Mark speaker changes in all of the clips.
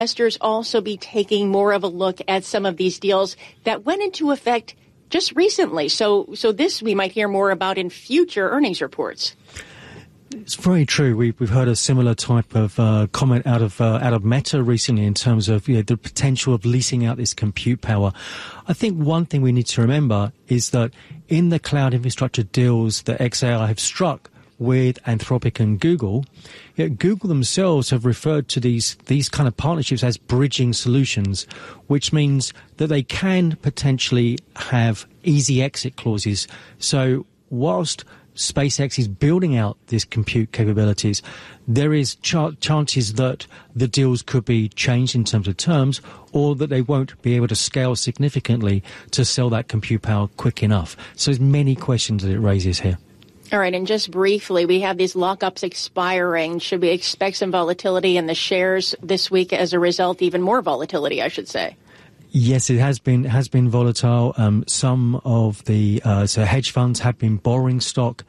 Speaker 1: investors also be taking more of a look at some of these deals that went into effect just recently? So this we might hear more about in future earnings reports.
Speaker 2: It's very true. We've heard a similar type of comment out of Meta recently in terms of the potential of leasing out this compute power. I think one thing we need to remember is that in the cloud infrastructure deals that xAI have struck with Anthropic and Google, Google themselves have referred to these kind of partnerships as bridging solutions, which means that they can potentially have easy exit clauses. So whilst SpaceX is building out these compute capabilities, there is chances that the deals could be changed in terms of terms, or that they won't be able to scale significantly to sell that compute power quick enough. So there's many questions that it raises here.
Speaker 1: All right, and just briefly, we have these lockups expiring. Should we expect some volatility in the shares this week as a result? Even more volatility, I should say.
Speaker 2: Yes, it has been volatile. Some of the so hedge funds have been borrowing stock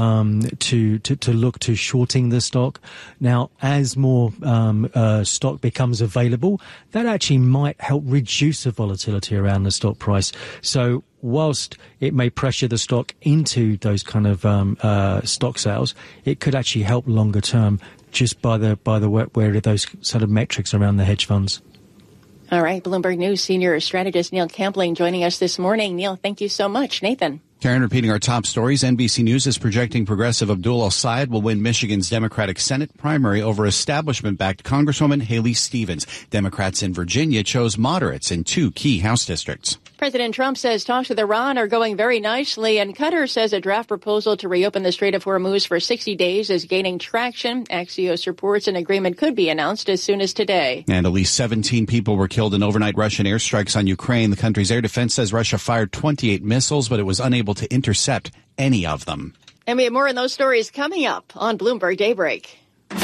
Speaker 2: to look to shorting the stock. Now, as more stock becomes available, that actually might help reduce the volatility around the stock price. So whilst it may pressure the stock into those kind of stock sales, it could actually help longer term just by the where those sort of metrics around the hedge funds.
Speaker 1: All right, Bloomberg News senior strategist Neil Campling joining us this morning. Neil, thank you so much. Nathan.
Speaker 3: Karen, repeating our top stories, NBC News is projecting progressive Abdul El-Sayed will win Michigan's Democratic Senate primary over establishment-backed Congresswoman Haley Stevens. Democrats in Virginia chose moderates in 2 key House districts.
Speaker 1: President Trump says talks with Iran are going very nicely, and Qatar says a draft proposal to reopen the Strait of Hormuz for 60 days is gaining traction. Axios reports an agreement could be announced as soon as today.
Speaker 3: And at least 17 people were killed in overnight Russian airstrikes on Ukraine. The country's air defense says Russia fired 28 missiles, but it was unable to intercept any of them.
Speaker 1: And we have more on those stories coming up on Bloomberg Daybreak.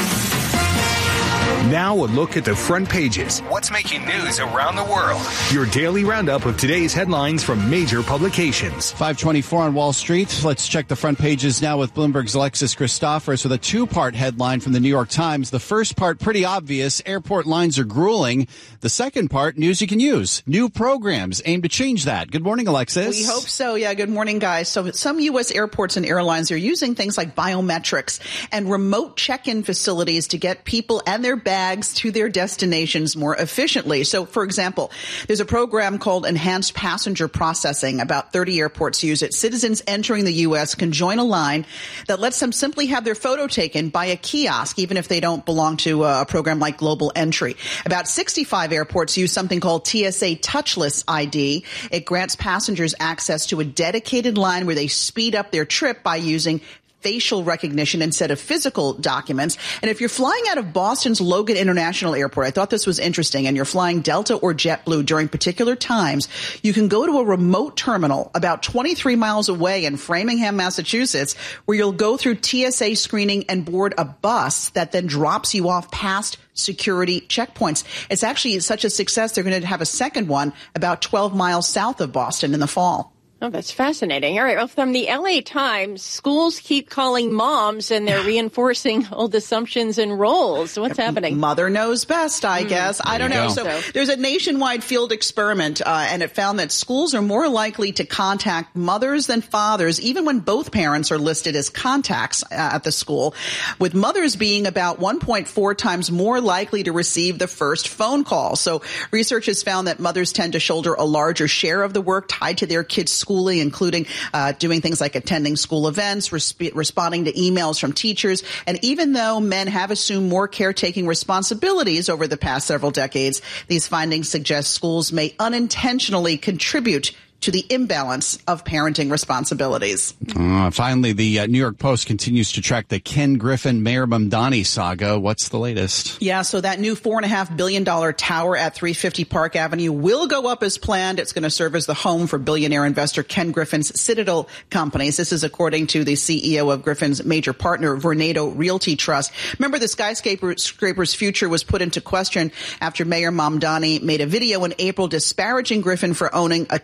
Speaker 4: Now a look at the front pages. What's making news around the world? Your daily roundup of today's headlines from major publications.
Speaker 3: 5:24 on Wall Street. Let's check the front pages now with Bloomberg's Alexis Christoforous with a 2-part headline from the New York Times. The first part, pretty obvious. Airport lines are grueling. The second part, news you can use. New programs aim to change that. Good morning, Alexis.
Speaker 5: We hope so. Yeah, good morning, guys. So some U.S. airports and airlines are using things like biometrics and remote check-in facilities to get people and their bags to their destinations more efficiently. So, for example, there's a program called Enhanced Passenger Processing. About 30 airports use it. Citizens entering the U.S. can join a line that lets them simply have their photo taken by a kiosk, even if they don't belong to a program like Global Entry. About 65 airports use something called TSA Touchless ID. It grants passengers access to a dedicated line where they speed up their trip by using facial recognition instead of physical documents. And if you're flying out of Boston's Logan International Airport, I thought this was interesting, and you're flying Delta or JetBlue during particular times, you can go to a remote terminal about 23 miles away in Framingham, Massachusetts, where you'll go through TSA screening and board a bus that then drops you off past security checkpoints. It's actually such a success, they're going to have a second one about 12 miles south of Boston in the fall.
Speaker 1: Oh, that's fascinating. All right. Well, from the LA Times, schools keep calling moms and they're reinforcing old assumptions and roles. What's happening?
Speaker 5: Mother knows best, I guess. I don't know. So there's a nationwide field experiment, and it found that schools are more likely to contact mothers than fathers, even when both parents are listed as contacts at the school, with mothers being about 1.4 times more likely to receive the first phone call. So research has found that mothers tend to shoulder a larger share of the work tied to their kids' schooling, including doing things like attending school events, responding to emails from teachers. And even though men have assumed more caretaking responsibilities over the past several decades, these findings suggest schools may unintentionally contribute to the imbalance of parenting responsibilities.
Speaker 3: Finally, the New York Post continues to track the Ken Griffin, Mayor Mamdani saga. What's the latest?
Speaker 5: Yeah, so that new $4.5 billion tower at 350 Park Avenue will go up as planned. It's going to serve as the home for billionaire investor Ken Griffin's Citadel Companies. This is according to the CEO of Griffin's major partner, Vornado Realty Trust. Remember, the skyscraper's future was put into question after Mayor Mamdani made a video in April disparaging Griffin for owning a $200 million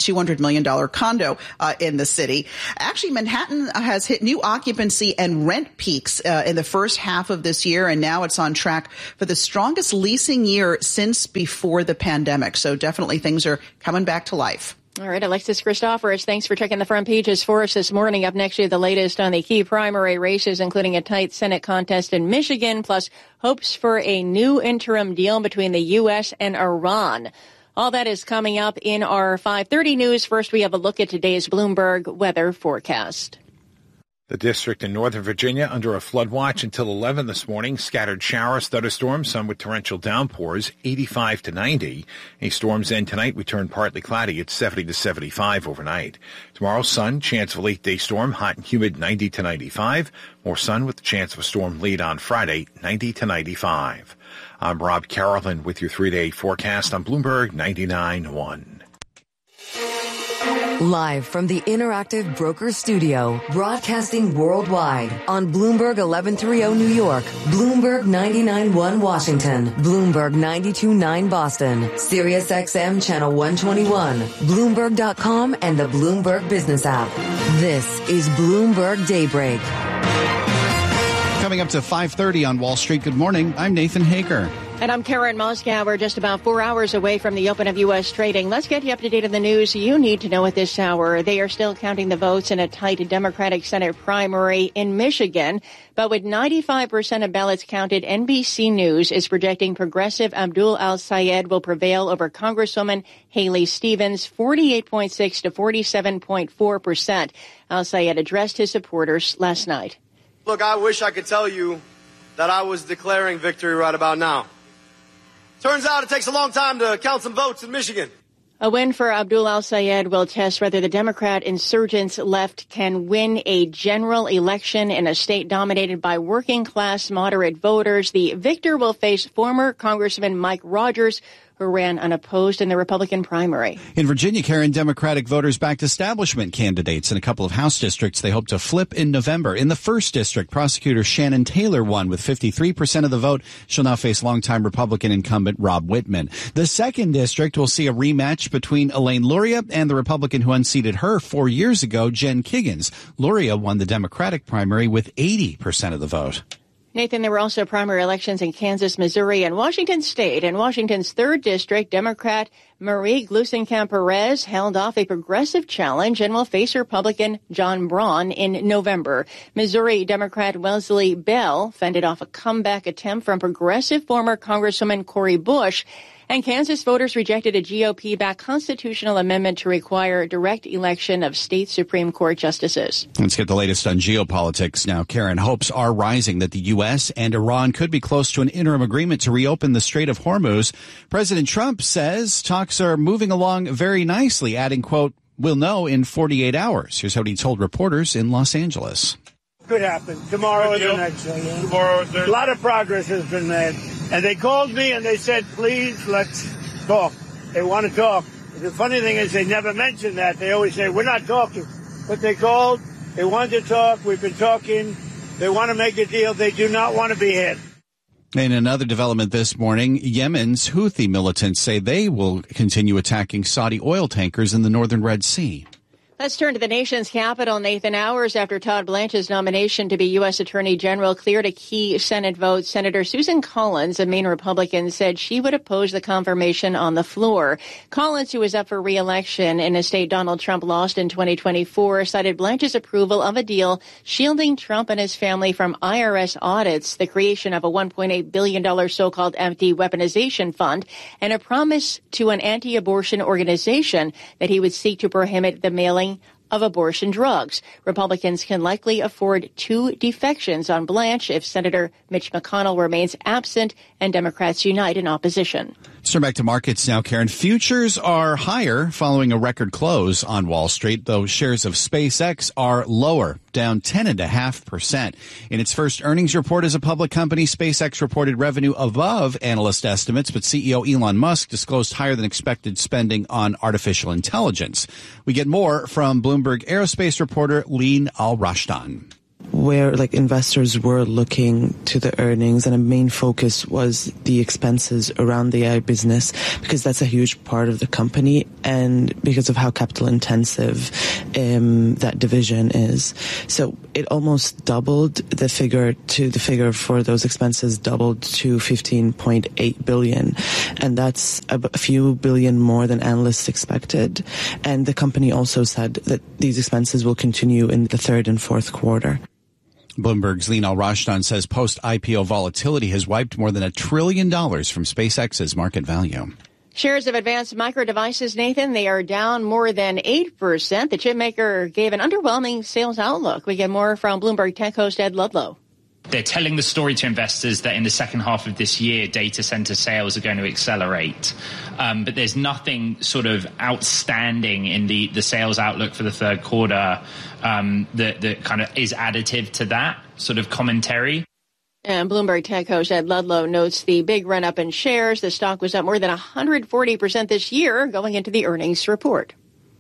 Speaker 5: million condo in the city. Actually, Manhattan has hit new occupancy and rent peaks in the first half of this year, and now it's on track for the strongest leasing year since before the pandemic. So definitely things are coming back to life.
Speaker 1: All right, Alexis Christoforous, thanks for checking the front pages for us this morning. Up next, you have the latest on the key primary races, including a tight Senate contest in Michigan, plus hopes for a new interim deal between the U.S. and Iran. All that is coming up in our 5:30 news. First, we have a look at today's Bloomberg weather forecast.
Speaker 6: The district in Northern Virginia under a flood watch until 11 this morning. Scattered showers, thunderstorms, some with torrential downpours, 85 to 90. Any storms end tonight, we turn partly cloudy at 70 to 75 overnight. Tomorrow, sun, chance of a late day storm, hot and humid 90 to 95. More sun with the chance of a storm late on Friday, 90 to 95. I'm Rob Carolyn with your 3-day forecast on Bloomberg 99.1.
Speaker 7: Live from the Interactive Brokers Studio, broadcasting worldwide on Bloomberg 1130 New York, Bloomberg 99.1 Washington, Bloomberg 92.9 Boston, Sirius XM Channel 121, Bloomberg.com, and the Bloomberg Business app. This is Bloomberg Daybreak.
Speaker 3: Coming up to 5:30 on Wall Street. Good morning. I'm Nathan Hager.
Speaker 1: And I'm Karen Moskow. We're just about 4 hours away from the open of U.S. trading. Let's get you up to date on the news you need to know at this hour. They are still counting the votes in a tight Democratic Senate primary in Michigan. But with 95% of ballots counted, NBC News is projecting progressive Abdul Al-Sayed will prevail over Congresswoman Haley Stevens, 48.6 to 47.4%. Al-Sayed addressed his supporters last night.
Speaker 8: Look, I wish I could tell you that I was declaring victory right about now. Turns out it takes a long time to count some votes in Michigan.
Speaker 1: A win for Abdul Al-Sayed will test whether the Democrat insurgents left can win a general election in a state dominated by working-class moderate voters. The victor will face former Congressman Mike Rogers, who ran unopposed in the Republican primary.
Speaker 3: In Virginia, Karen, Democratic voters backed establishment candidates in a couple of House districts they hope to flip in November. In the first district, prosecutor Shannon Taylor won with 53% of the vote. She'll now face longtime Republican incumbent Rob Whitman. The second district will see a rematch between Elaine Luria and the Republican who unseated her 4 years ago, Jen Kiggins. Luria won the Democratic primary with 80% of the vote.
Speaker 1: Nathan, there were also primary elections in Kansas, Missouri, and Washington State. In Washington's third district, Democrat Marie Gluesenkamp-Perez held off a progressive challenge and will face Republican John Braun in November. Missouri Democrat Wesley Bell fended off a comeback attempt from progressive former Congresswoman Cori Bush. And Kansas voters rejected a GOP-backed constitutional amendment to require direct election of state Supreme Court justices.
Speaker 3: Let's get the latest on geopolitics now. Karen, hopes are rising that the U.S. and Iran could be close to an interim agreement to reopen the Strait of Hormuz. President Trump says talks are moving along very nicely, adding, quote, "We'll know in 48 hours. Here's what he told reporters in Los Angeles.
Speaker 9: Could happen tomorrow or the next day. Tomorrow, a lot of progress has been made. And they called me and they said, please, let's talk. They want to talk. The funny thing is they never mention that. They always say, we're not talking. But they called. They wanted to talk. We've been talking. They want to make a deal. They do not want to be hit.
Speaker 3: In another development this morning, Yemen's Houthi militants say they will continue attacking Saudi oil tankers in the northern Red Sea.
Speaker 1: Let's turn to the nation's capital, Nathan. Hours after Todd Blanche's nomination to be U.S. Attorney General cleared a key Senate vote, Senator Susan Collins, a Maine Republican, said she would oppose the confirmation on the floor. Collins, who is up for re-election in a state Donald Trump lost in 2024, cited Blanche's approval of a deal shielding Trump and his family from IRS audits, the creation of a $1.8 billion so-called empty weaponization fund, and a promise to an anti-abortion organization that he would seek to prohibit the mailing of abortion drugs. Republicans can likely afford 2 defections on Blanche if Senator Mitch McConnell remains absent and Democrats unite in opposition.
Speaker 3: Let's turn back to markets now, Karen. Futures are higher following a record close on Wall Street, though shares of SpaceX are lower, down 10.5%. In its first earnings report as a public company, SpaceX reported revenue above analyst estimates, but CEO Elon Musk disclosed higher than expected spending on artificial intelligence. We get more from Bloomberg Aerospace reporter Leen Al-Rashdan.
Speaker 10: where like investors were looking to the earnings, and a main focus was the expenses around the AI business, because that's a huge part of the company and because of how capital intensive that division is. So it almost doubled the figure for those expenses doubled to 15.8 billion. And that's a few billion more than analysts expected. And the company also said that these expenses will continue in the third and fourth quarter.
Speaker 3: Bloomberg's Lean Al-Rashdan says post-IPO volatility has wiped more than $1 trillion from SpaceX's market value.
Speaker 1: Shares of Advanced Micro Devices, Nathan, they are down more than 8%. The chip maker gave an underwhelming sales outlook. We get more from Bloomberg Tech host Ed Ludlow.
Speaker 11: They're telling the story to investors that in the second half of this year, data center sales are going to accelerate. But there's nothing sort of outstanding in the sales outlook for the third quarter that kind of is additive to that sort of commentary.
Speaker 1: And Bloomberg Tech host Ed Ludlow notes the big run-up in shares. The stock was up more than 140% this year going into the earnings report.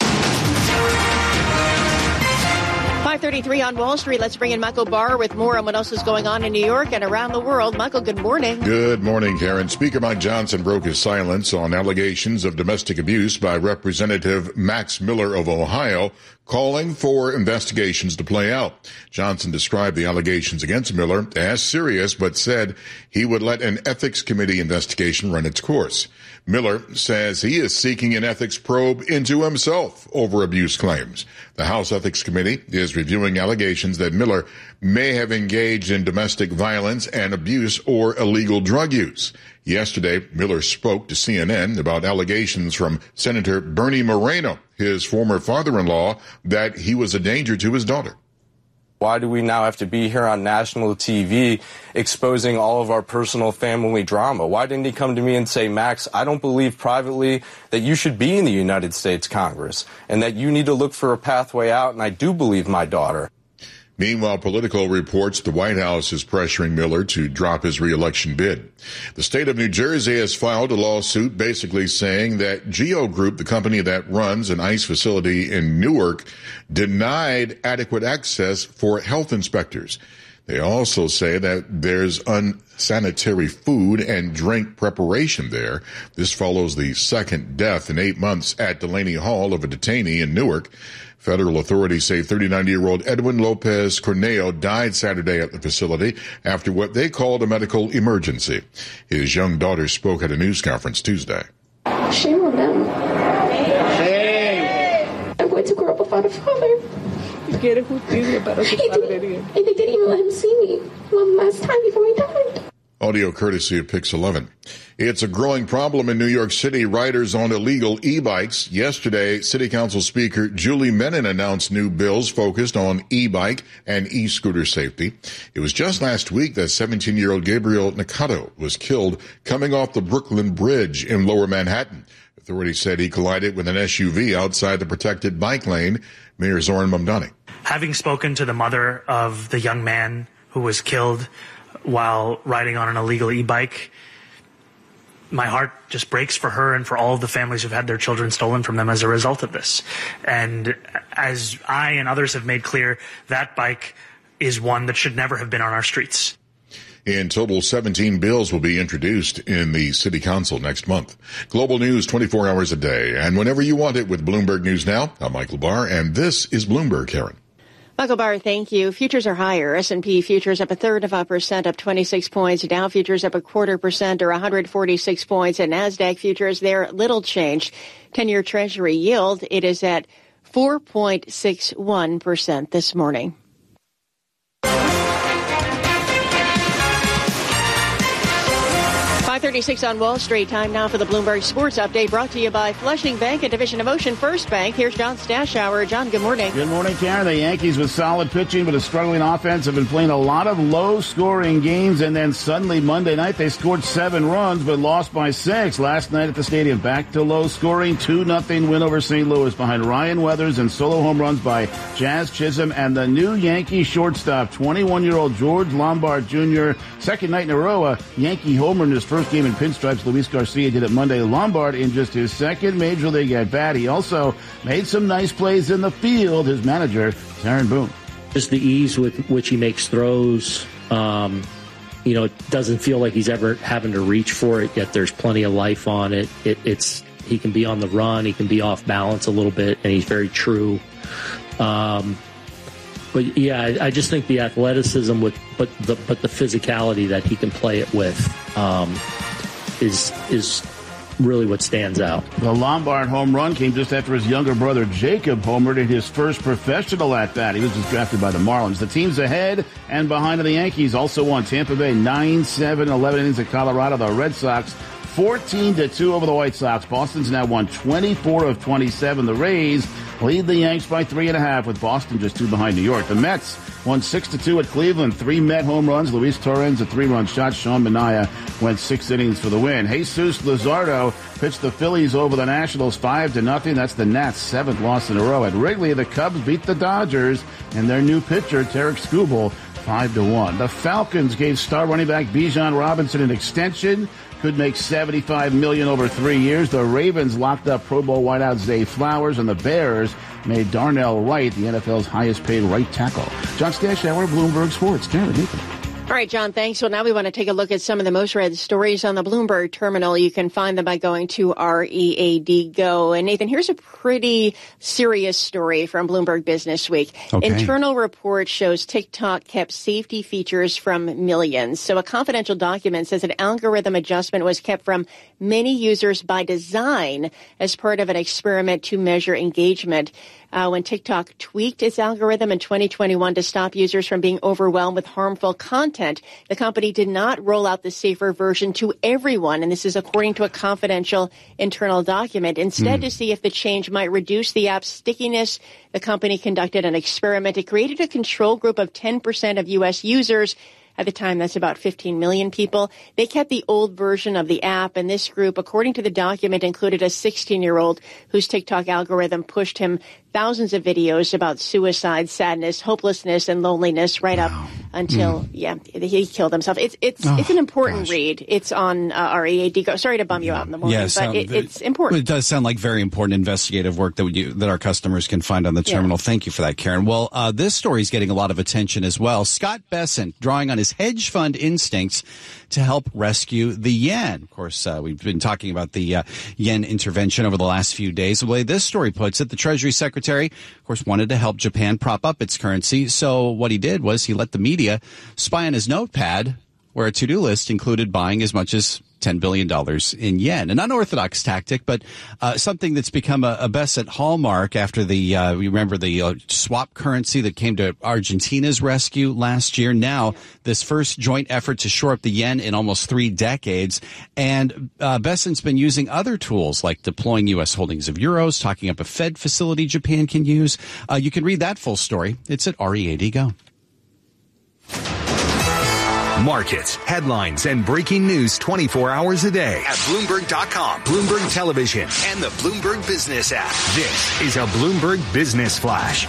Speaker 1: 5:33 on Wall Street. Let's bring in Michael Barr with more on what else is going on in New York and around the world. Michael, good morning.
Speaker 12: Good morning, Karen. Speaker Mike Johnson broke his silence on allegations of domestic abuse by Representative Max Miller of Ohio, calling for investigations to play out. Johnson described the allegations against Miller as serious, but said he would let an ethics committee investigation run its course. Miller says he is seeking an ethics probe into himself over abuse claims. The House Ethics Committee is reviewing allegations that Miller may have engaged in domestic violence and abuse or illegal drug use. Yesterday, Miller spoke to CNN about allegations from Senator Bernie Moreno, his former father-in-law, that he was a danger to his daughter.
Speaker 13: Why do we now have to be here on national TV exposing all of our personal family drama? Why didn't he come to me and say, Max, I don't believe privately that you should be in the United States Congress and that you need to look for a pathway out, and I do believe my daughter.
Speaker 12: Meanwhile, Politico reports the White House is pressuring Miller to drop his re-election bid. The state of New Jersey has filed a lawsuit basically saying that Geo Group, the company that runs an ICE facility in Newark, denied adequate access for health inspectors. They also say that there's unsanitary food and drink preparation there. This follows the second death in 8 months at Delaney Hall of a detainee in Newark. Federal authorities say 39-year-old Edwin Lopez Corneo died Saturday at the facility after what they called a medical emergency. His young daughter spoke at a news conference Tuesday.
Speaker 14: Shame on them. Shame. I'm going to grow up without a father. And they didn't even let him see me one last time before he died.
Speaker 12: Audio courtesy of Pix 11. It's a growing problem in New York City. Riders on illegal e-bikes. Yesterday, City Council Speaker Julie Menin announced new bills focused on e-bike and e-scooter safety. It was just last week that 17-year-old Gabriel Nakato was killed coming off the Brooklyn Bridge in Lower Manhattan. Authorities said he collided with an SUV outside the protected bike lane. Mayor Zoran Mamdani.
Speaker 15: Having spoken to the mother of the young man who was killed while riding on an illegal e-bike, my heart just breaks for her and for all of the families who've had their children stolen from them as a result of this. And as I and others have made clear, that bike is one that should never have been on our streets.
Speaker 12: In total, 17 bills will be introduced in the City Council next month. Global news 24 hours a day and whenever you want it with Bloomberg News Now. I'm Michael Barr, and this is Bloomberg, Karen.
Speaker 1: Michael Barr, thank you. Futures are higher. S&P futures up 1/3%, up 26 points. Dow futures up 1/4% or 146 points. And NASDAQ futures, they're little changed. 10-year Treasury yield, it is at 4.61% this morning. .36 on Wall Street. Time now for the Bloomberg Sports Update, brought to you by Flushing Bank, a division of Ocean First Bank. Here's John Stashower. John, good morning.
Speaker 16: Good morning, Karen. The Yankees, with solid pitching but a struggling offense, have been playing a lot of low-scoring games, and then suddenly Monday night they scored 7 runs but lost by 6. Last night at the stadium, back to low-scoring, 2-0 win over St. Louis behind Ryan Weathers and solo home runs by Jazz Chisholm and the new Yankee shortstop, 21-year-old George Lombard Jr. Second night in a row, a Yankee homer in his first game in pinstripes. Luis Garcia did it Monday. Lombard in just his second major league at bat. He also made some nice plays in the field. His manager, Aaron Boone.
Speaker 17: Just the ease with which he makes throws. It doesn't feel like he's ever having to reach for it, yet there's plenty of life on it. He can be on the run, he can be off balance a little bit, and he's very true. But yeah, I just think the athleticism but the physicality that he can play it with is really what stands out.
Speaker 16: The Lombard home run came just after his younger brother Jacob homered in his first professional at-bat. He was just drafted by the Marlins. The team's ahead and behind the Yankees. Also won Tampa Bay 9-7, 11 innings at Colorado. The Red Sox 14-2 over the White Sox. Boston's now won 24 of 27. The Rays lead the Yanks by 3.5, with Boston just 2 behind New York. The Mets won 6-2 at Cleveland. 3 Met home runs. Luis Torrens a 3-run shot. Sean Manaea went 6 innings for the win. Jesus Luzardo pitched the Phillies over the Nationals 5-0. That's the Nats' 7th loss in a row. At Wrigley, the Cubs beat the Dodgers and their new pitcher, Tarek Skubal, 5-1. The Falcons gave star running back Bijan Robinson an extension. Could make $75 million over 3 years. The Ravens locked up Pro Bowl wideout Zay Flowers, and the Bears made Darnell Wright the NFL's highest-paid right tackle. John Stashower, Bloomberg Sports. Karen, Nathan.
Speaker 1: All right, John, thanks. Well, now we want to take a look at some of the most read stories on the Bloomberg terminal. You can find them by going to READ Go. And Nathan, here's a pretty serious story from Bloomberg Business Week.
Speaker 3: Okay.
Speaker 1: Internal report shows TikTok kept safety features from millions. So a confidential document says an algorithm adjustment was kept from many users by design as part of an experiment to measure engagement. When TikTok tweaked its algorithm in 2021 to stop users from being overwhelmed with harmful content, the company did not roll out the safer version to everyone. And this is according to a confidential internal document. Instead, to see if the change might reduce the app's stickiness, the company conducted an experiment. It created a control group of 10% of U.S. users. At the time, that's about 15 million people. They kept the old version of the app, and this group, according to the document, included a 16-year-old whose TikTok algorithm pushed him thousands of videos about suicide, sadness, hopelessness, and loneliness right up until, he killed himself. It's an important read. It's on READ Go. Sorry to bum you out in the morning, but it's important.
Speaker 3: It does sound like very important investigative work that our customers can find on the terminal. Yeah. Thank you for that, Karen. Well, this story is getting a lot of attention as well. Scott Bessent drawing on his hedge fund instincts to help rescue the yen. Of course, we've been talking about the yen intervention over the last few days. The way this story puts it, the Treasury Secretary, of course, wanted to help Japan prop up its currency. So what he did was he let the media spy on his notepad, where a to-do list included buying as much as $10 billion in yen. An unorthodox tactic, but something that's become a Bessent hallmark after you remember the swap currency that came to Argentina's rescue last year. Now, this first joint effort to shore up the yen in almost 3 decades. And Bessent's been using other tools like deploying U.S. holdings of euros, talking up a Fed facility Japan can use. You can read that full story. It's at READ Go.
Speaker 4: Markets, headlines, and breaking news 24 hours a day at Bloomberg.com, Bloomberg Television, and the Bloomberg Business app. This is a Bloomberg Business Flash.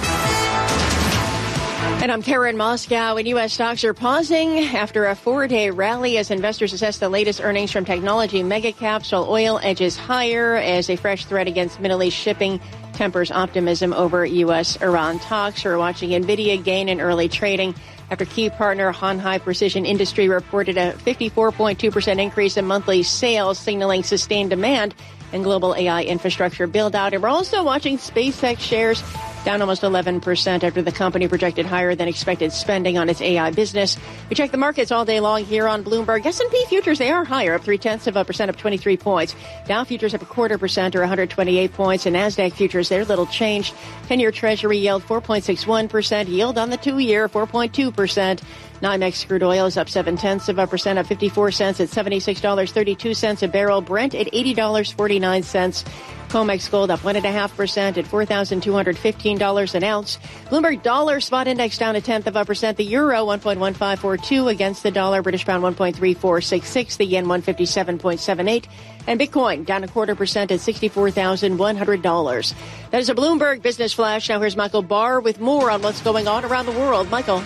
Speaker 1: And I'm Karen Moscow, and U.S. stocks are pausing after a 4-day rally as investors assess the latest earnings from technology megacaps, while oil edges higher as a fresh threat against Middle East shipping tempers optimism over U.S.-Iran talks. We're watching NVIDIA gain in early trading after key partner Han Hai Precision Industry reported a 54.2% increase in monthly sales, signaling sustained demand and global AI infrastructure build-out. And we're also watching SpaceX shares down almost 11% after the company projected higher than expected spending on its AI business. We check the markets all day long here on Bloomberg. S&P futures, they are higher, up 0.3%, up 23 points. Dow futures up 0.25% or 128 points. And NASDAQ futures, they're little changed. 10-year Treasury yield 4.61%, yield on the 2-year 4.2%. NYMEX crude oil is up 0.7%, up 54 cents at $76.32 a barrel. Brent at $80.49. COMEX gold up 1.5% at $4,215 an ounce. Bloomberg dollar spot index down 0.1%. The euro 1.1542 against the dollar. British pound 1.3466. The yen 157.78. And Bitcoin down 0.25% at $64,100. That is a Bloomberg Business Flash. Now here's Michael Barr with more on what's going on around the world. Michael.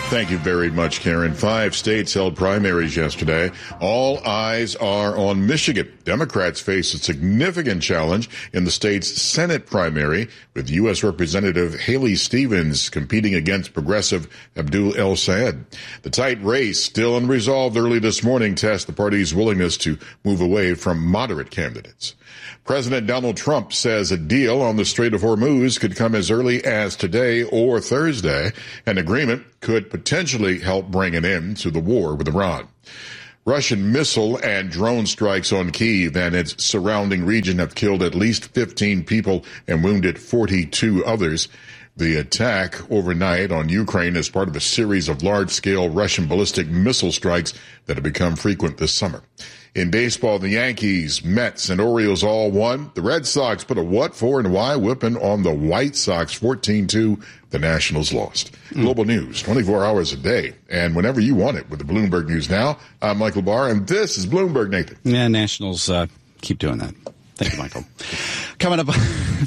Speaker 12: Thank you very much, Karen. 5 states held primaries yesterday. All eyes are on Michigan. Democrats face a significant challenge in the state's Senate primary, with U.S. Representative Haley Stevens competing against progressive Abdul El Sayed. The tight race, still unresolved early this morning, tests the party's willingness to move away from moderate candidates. President Donald Trump says a deal on the Strait of Hormuz could come as early as today or Thursday. An agreement could potentially help bring an end to the war with Iran. Russian missile and drone strikes on Kyiv and its surrounding region have killed at least 15 people and wounded 42 others. The attack overnight on Ukraine is part of a series of large-scale Russian ballistic missile strikes that have become frequent this summer. In baseball, the Yankees, Mets, and Orioles all won. The Red Sox put a what, for, and why whipping on the White Sox 14-2. The Nationals lost. Global news, 24 hours a day, and whenever you want it with the Bloomberg News Now. I'm Michael Barr, and this is Bloomberg, Nathan.
Speaker 3: Yeah, Nationals keep doing that. Thank you, Michael. Coming up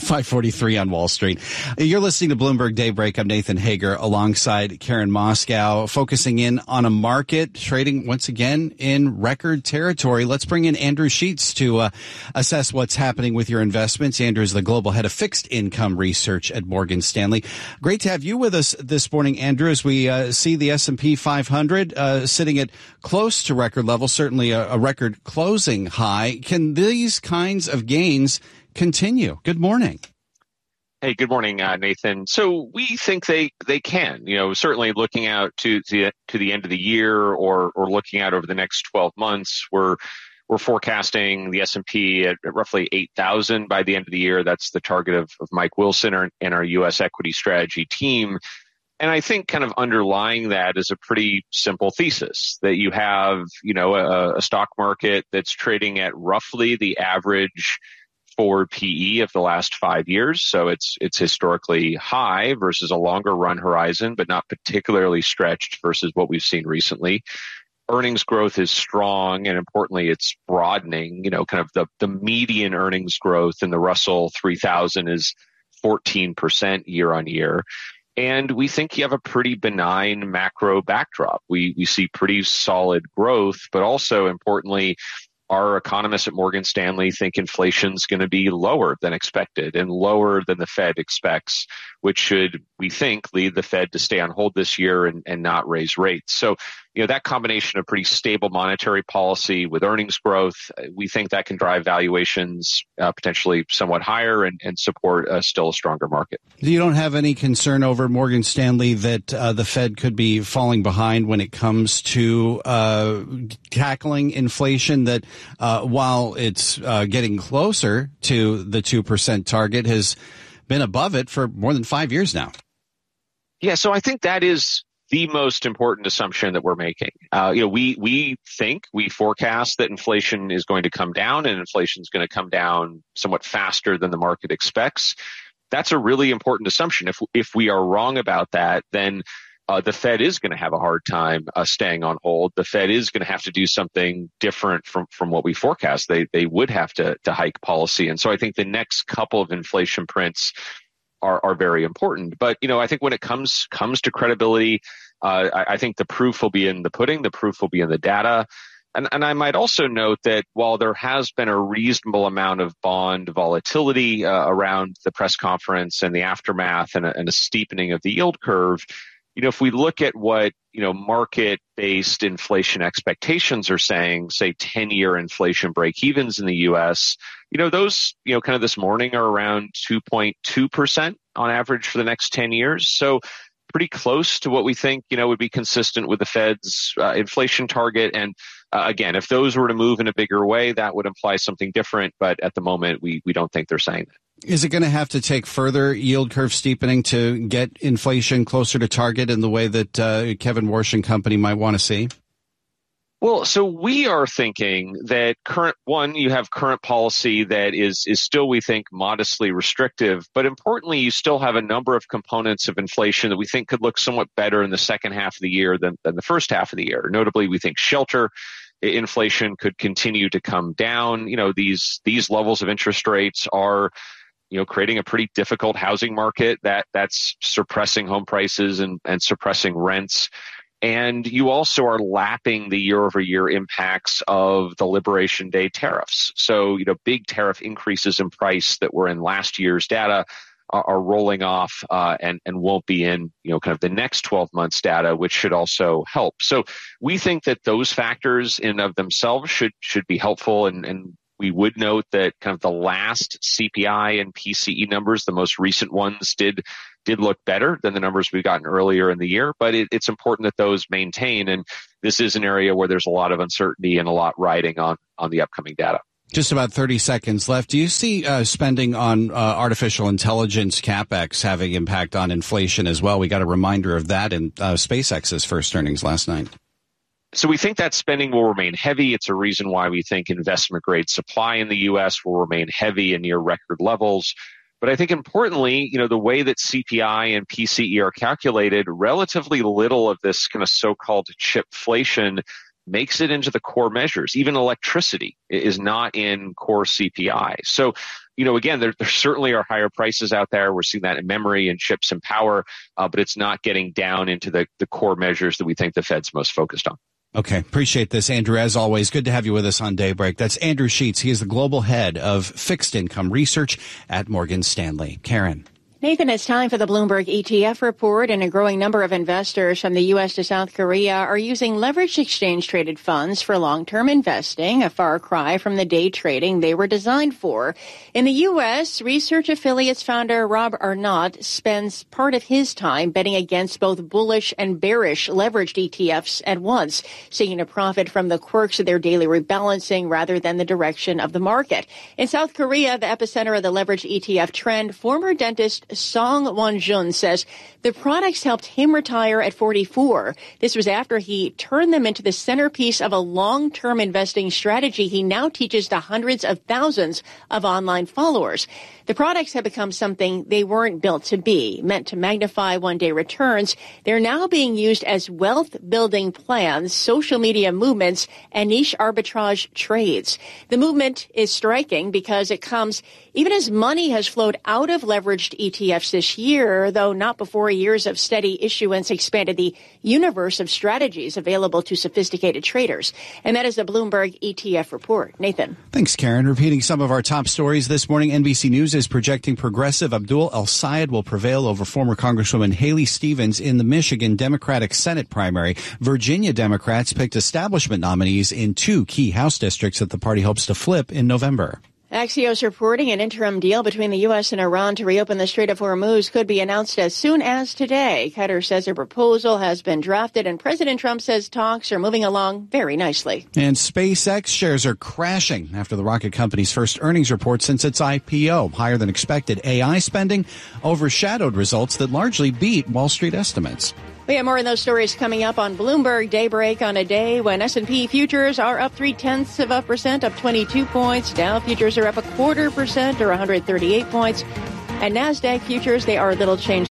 Speaker 3: 5:43 on Wall Street. You're listening to Bloomberg Daybreak. I'm Nathan Hager alongside Karen Moscow, focusing in on a market trading once again in record territory. Let's bring in Andrew Sheets to assess what's happening with your investments. Andrew is the global head of fixed income research at Morgan Stanley. Great to have you with us this morning, Andrew, as we see the S&P 500 sitting at close to record levels, certainly a record closing high. Can these kinds of gains continue? Good morning.
Speaker 18: Hey, good morning, Nathan. So we think they can. Certainly looking out to the end of the year or looking out over the next 12 months, we're forecasting the S&P at roughly 8,000 by the end of the year. That's the target of Mike Wilson and our U.S. equity strategy team. And I think kind of underlying that is a pretty simple thesis that you have, a stock market that's trading at roughly the average forward PE of the last 5 years. So it's historically high versus a longer run horizon, but not particularly stretched versus what we've seen recently. Earnings growth is strong, and importantly, it's broadening. Kind of the median earnings growth in the Russell 3000 is 14% year on year. And we think you have a pretty benign macro backdrop. We see pretty solid growth, but also importantly, our economists at Morgan Stanley think inflation's going to be lower than expected and lower than the Fed expects, which should, we think, lead the Fed to stay on hold this year and not raise rates. So, that combination of pretty stable monetary policy with earnings growth, we think that can drive valuations potentially somewhat higher and support still a stronger market.
Speaker 3: You don't have any concern over Morgan Stanley that the Fed could be falling behind when it comes to tackling inflation, that while it's getting closer to the 2% target, has been above it for more than 5 years now?
Speaker 18: Yeah, so I think that is the most important assumption that we're making. We forecast that inflation is going to come down, and inflation is going to come down somewhat faster than the market expects. That's a really important assumption. If we are wrong about that, then the Fed is going to have a hard time staying on hold. The Fed is going to have to do something different from what we forecast. They would have to hike policy. And so I think the next couple of inflation prints are very important. But, I think when it comes to credibility, I think the proof will be in the pudding. The proof will be in the data. And I might also note that while there has been a reasonable amount of bond volatility around the press conference and the aftermath and a steepening of the yield curve, if we look at what, market-based inflation expectations are saying, say 10-year inflation break-evens in the U.S., those, kind of this morning are around 2.2% on average for the next 10 years. So pretty close to what we think, would be consistent with the Fed's inflation target. And again, if those were to move in a bigger way, that would imply something different. But at the moment, we don't think they're saying that.
Speaker 3: Is it going to have to take further yield curve steepening to get inflation closer to target in the way that Kevin Warsh and company might want to see?
Speaker 18: Well, so we are thinking that you have current policy that is still, we think, modestly restrictive. But importantly, you still have a number of components of inflation that we think could look somewhat better in the second half of the year than the first half of the year. Notably, we think shelter inflation could continue to come down. These levels of interest rates are creating a pretty difficult housing market that's suppressing home prices and suppressing rents. And you also are lapping the year-over-year impacts of the Liberation Day tariffs. So, big tariff increases in price that were in last year's data are rolling off and won't be in, kind of the next 12 months data, which should also help. So we think that those factors in of themselves should be helpful. And we would note that kind of the last CPI and PCE numbers, the most recent ones, did look better than the numbers we've gotten earlier in the year, but it's important that those maintain. And this is an area where there's a lot of uncertainty and a lot riding on the upcoming data.
Speaker 3: Just about 30 seconds left. Do you see spending on artificial intelligence CapEx having impact on inflation as well? We got a reminder of that in SpaceX's first earnings last night.
Speaker 18: So we think that spending will remain heavy. It's a reason why we think investment grade supply in the U.S. will remain heavy and near record levels. But I think importantly, the way that CPI and PCE are calculated, relatively little of this kind of so-called chipflation makes it into the core measures. Even electricity is not in core CPI. So, again, there certainly are higher prices out there. We're seeing that in memory and chips and power, but it's not getting down into the core measures that we think the Fed's most focused on.
Speaker 3: Okay. Appreciate this, Andrew. As always, good to have you with us on Daybreak. That's Andrew Sheets. He is the global head of fixed income research at Morgan Stanley. Karen.
Speaker 1: Nathan, it's time for the Bloomberg ETF report, and a growing number of investors from the U.S. to South Korea are using leveraged exchange-traded funds for long-term investing, a far cry from the day trading they were designed for. In the U.S., Research Affiliates founder Rob Arnott spends part of his time betting against both bullish and bearish leveraged ETFs at once, seeking to profit from the quirks of their daily rebalancing rather than the direction of the market. In South Korea, the epicenter of the leveraged ETF trend, former dentist Song Won-jun says the products helped him retire at 44. This was after he turned them into the centerpiece of a long-term investing strategy he now teaches to hundreds of thousands of online followers. The products have become something they weren't built to be, meant to magnify one-day returns. They're now being used as wealth-building plans, social media movements, and niche arbitrage trades. The movement is striking because it comes even as money has flowed out of leveraged ETFs this year, though not before years of steady issuance expanded the universe of strategies available to sophisticated traders. And that is the Bloomberg ETF report. Nathan.
Speaker 3: Thanks, Karen. Repeating some of our top stories this morning, NBC News is projecting progressive Abdul El-Sayed will prevail over former Congresswoman Haley Stevens in the Michigan Democratic Senate primary. Virginia Democrats picked establishment nominees in 2 key House districts that the party hopes to flip in November.
Speaker 1: Axios reporting an interim deal between the U.S. and Iran to reopen the Strait of Hormuz could be announced as soon as today. Qatar says a proposal has been drafted, and President Trump says talks are moving along very nicely.
Speaker 3: And SpaceX shares are crashing after the rocket company's first earnings report since its IPO. Higher than expected AI spending overshadowed results that largely beat Wall Street estimates.
Speaker 1: We have more of those stories coming up on Bloomberg Daybreak on a day when S&P futures are up 0.3%, up 22 points. Dow futures are up 0.25% or 138 points. And NASDAQ futures, they are little changed.